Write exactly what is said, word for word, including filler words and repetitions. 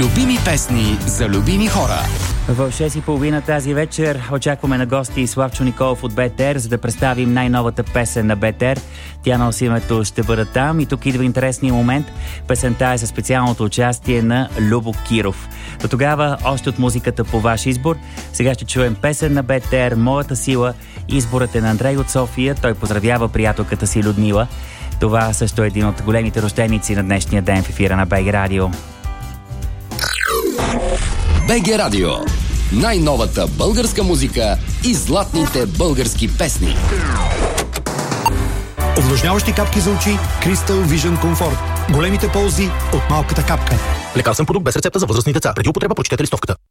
Любими песни за любими хора. В шест и половина тази вечер очакваме на гости Славчо Николов от БТР, за да представим най-новата песен на БТР. Тя носи името "Ще бъда там" и тук идва интересния момент. Песента е със специалното участие на Любо Киров. До тогава още от музиката по ваш избор. Сега ще чуем песен на БТР "Моята сила". Изборът е на Андрей от София. Той поздравява приятелката си Людмила. Това също е един от големите рожденици на днешния ден в ефира на БГ Радио. БГ Радио. Най-новата българска музика и златните български песни. Увлажняващи капки за очи Crystal Vision Comfort. Големите ползи от малката капка. Лекарствен продукт без рецепта за възрастни деца. Преди употреба прочетете листовката.